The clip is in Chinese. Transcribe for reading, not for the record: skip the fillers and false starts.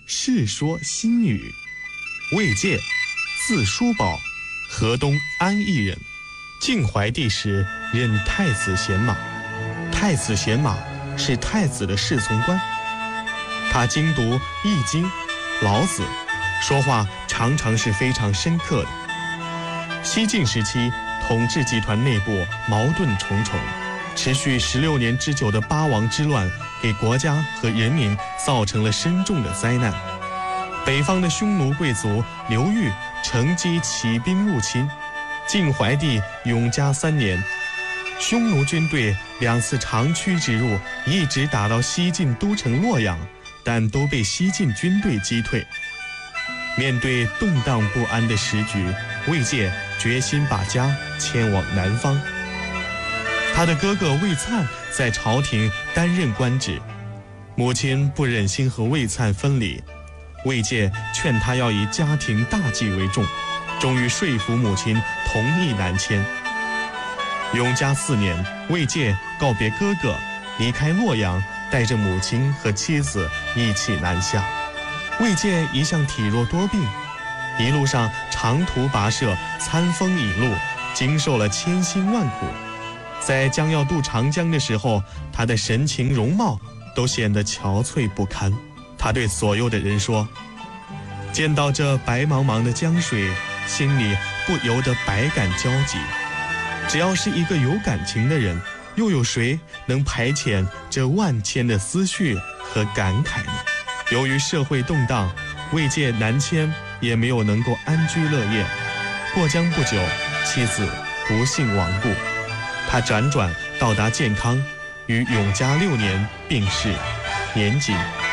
世说新语。魏介，字叔宝，河东安邑人。晋怀帝时任太子贤马，太子贤马是太子的侍从官。他精读《易经》《老子》，说话常常是非常深刻的。西晋时期，统治集团内部矛盾重重，持续16年之久的八王之乱给国家和人民造成了深重的灾难。北方的匈奴贵族刘裕乘机起兵入侵，晋怀帝永嘉3年，匈奴军队2次长驱直入，一直打到西晋都城洛阳，但都被西晋军队击退。面对动荡不安的时局，魏介决心把家迁往南方。他的哥哥魏粲在朝廷担任官职，母亲不忍心和魏粲分离，魏介劝他要以家庭大计为重，终于说服母亲同意南迁。永嘉4年，魏介告别哥哥，离开洛阳，带着母亲和妻子一起南下。魏介一向体弱多病，一路上长途跋涉，餐风饮露，经受了千辛万苦。在将要渡长江的时候，他的神情容貌都显得憔悴不堪。他对左右的人说：“见到这白茫茫的江水，心里不由得百感交集。只要是一个有感情的人，又有谁能排遣这万千的思绪和感慨呢？”由于社会动荡，魏介南迁也没有能够安居乐业。过江不久，妻子不幸亡故，他辗转到达建康，于永嘉6年病逝，年仅